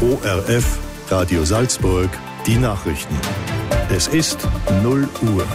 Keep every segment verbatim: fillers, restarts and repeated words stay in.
O R F, Radio Salzburg, die Nachrichten. Es ist null Uhr.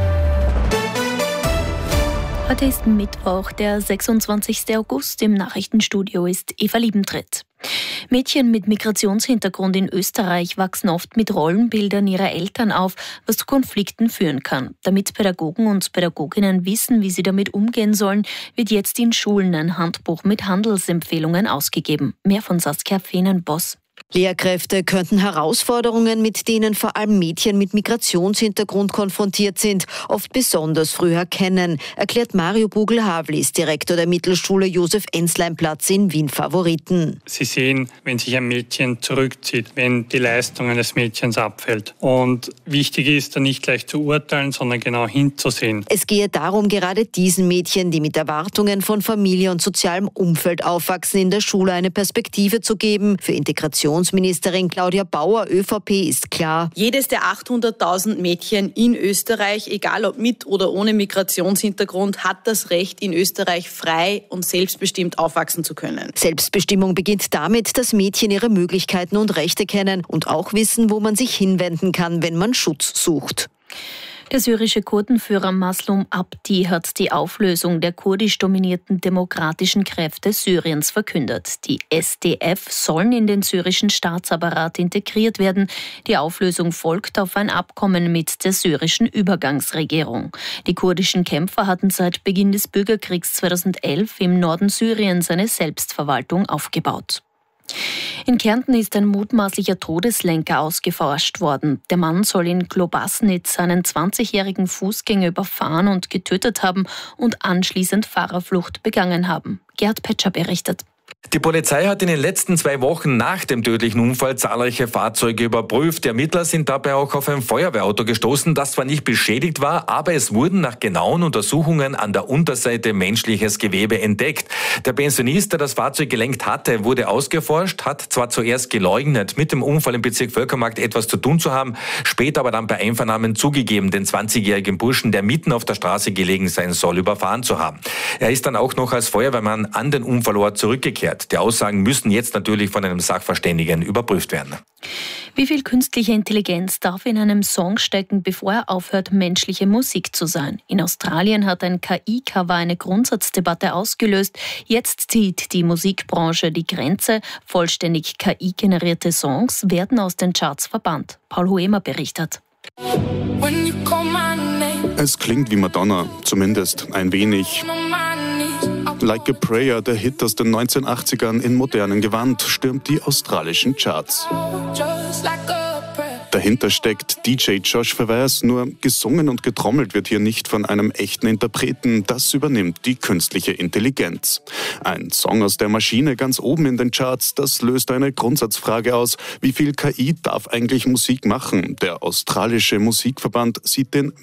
Heute ist Mittwoch, der sechsundzwanzigsten August. Im Nachrichtenstudio ist Eva Liebentritt. Mädchen mit Migrationshintergrund in Österreich wachsen oft mit Rollenbildern ihrer Eltern auf, was zu Konflikten führen kann. Damit Pädagogen und Pädagoginnen wissen, wie sie damit umgehen sollen, wird jetzt in Schulen ein Handbuch mit Handelsempfehlungen ausgegeben. Mehr von Saskia Feenenboss. Lehrkräfte könnten Herausforderungen, mit denen vor allem Mädchen mit Migrationshintergrund konfrontiert sind, oft besonders früh erkennen, erklärt Mario Bugel-Havlis, Direktor der Mittelschule Josef-Enslein-Platz in Wien-Favoriten. Sie sehen, wenn sich ein Mädchen zurückzieht, wenn die Leistung eines Mädchens abfällt. Und wichtig ist, da nicht gleich zu urteilen, sondern genau hinzusehen. Es gehe darum, gerade diesen Mädchen, die mit Erwartungen von Familie und sozialem Umfeld aufwachsen, in der Schule eine Perspektive zu geben. Für Integration Ministerin Claudia Bauer, ÖVP, ist klar: Jedes der achthunderttausend Mädchen in Österreich, egal ob mit oder ohne Migrationshintergrund, hat das Recht, in Österreich frei und selbstbestimmt aufwachsen zu können. Selbstbestimmung beginnt damit, dass Mädchen ihre Möglichkeiten und Rechte kennen und auch wissen, wo man sich hinwenden kann, wenn man Schutz sucht. Der syrische Kurdenführer Maslum Abdi hat die Auflösung der kurdisch dominierten demokratischen Kräfte Syriens verkündet. Die S D F sollen in den syrischen Staatsapparat integriert werden. Die Auflösung folgt auf ein Abkommen mit der syrischen Übergangsregierung. Die kurdischen Kämpfer hatten seit Beginn des Bürgerkriegs zweitausendelf im Norden Syriens eine Selbstverwaltung aufgebaut. In Kärnten ist ein mutmaßlicher Todeslenker ausgeforscht worden. Der Mann soll in Globasnitz einen zwanzigjährigen Fußgänger überfahren und getötet haben und anschließend Fahrerflucht begangen haben. Gerd Petscher berichtet. Die Polizei hat in den letzten zwei Wochen nach dem tödlichen Unfall zahlreiche Fahrzeuge überprüft. Die Ermittler sind dabei auch auf ein Feuerwehrauto gestoßen, das zwar nicht beschädigt war, aber es wurden nach genauen Untersuchungen an der Unterseite menschliches Gewebe entdeckt. Der Pensionist, der das Fahrzeug gelenkt hatte, wurde ausgeforscht, hat zwar zuerst geleugnet, mit dem Unfall im Bezirk Völkermarkt etwas zu tun zu haben, später aber dann bei Einvernahmen zugegeben, den zwanzigjährigen Burschen, der mitten auf der Straße gelegen sein soll, überfahren zu haben. Er ist dann auch noch als Feuerwehrmann an den Unfallort zurückgekehrt. Die Aussagen müssen jetzt natürlich von einem Sachverständigen überprüft werden. Wie viel künstliche Intelligenz darf in einem Song stecken, bevor er aufhört, menschliche Musik zu sein? In Australien hat ein K I-Cover eine Grundsatzdebatte ausgelöst. Jetzt zieht die Musikbranche die Grenze. Vollständig K I-generierte Songs werden aus den Charts verbannt. Paul Huemer berichtet. Es klingt wie Madonna, zumindest ein wenig. Like a Prayer, der Hit aus den neunzehnhundertachtzigern in modernen Gewand, stürmt die australischen Charts. Dahinter steckt D J Josh Verwees, nur gesungen und getrommelt wird hier nicht von einem echten Interpreten, das übernimmt die künstliche Intelligenz. Ein Song aus der Maschine ganz oben in den Charts, das löst eine Grundsatzfrage aus: Wie viel K I darf eigentlich Musik machen? Der australische Musikverband sieht den